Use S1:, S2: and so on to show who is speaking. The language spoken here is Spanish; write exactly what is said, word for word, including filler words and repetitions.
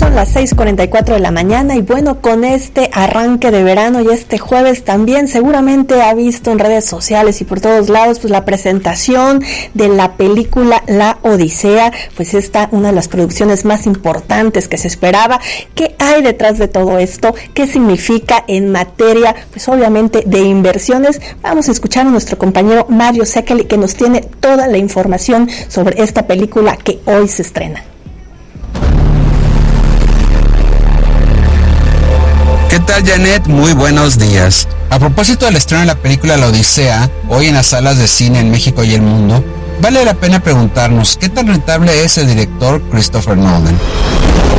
S1: Son las seis cuarenta y cuatro de la mañana y bueno, con este arranque de verano y este jueves también seguramente ha visto en redes sociales y por todos lados pues la presentación de la película La Odisea, pues esta una de las producciones más importantes que se esperaba. ¿Qué hay detrás de todo esto? ¿Qué significa en materia pues obviamente de inversiones? Vamos a escuchar a nuestro compañero Mario Sekeli, que nos tiene toda la información sobre esta película que hoy se estrena.
S2: ¿Qué tal, Janet? Muy buenos días. A propósito del estreno de la película La Odisea, hoy en las salas de cine en México y el mundo, vale la pena preguntarnos qué tan rentable es el director Christopher Nolan.